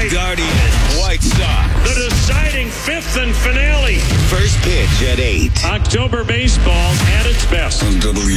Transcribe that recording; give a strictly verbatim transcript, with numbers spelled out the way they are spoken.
Guardians, White Sox. The deciding fifth and finale. First pitch at eight. October baseball at its best. On W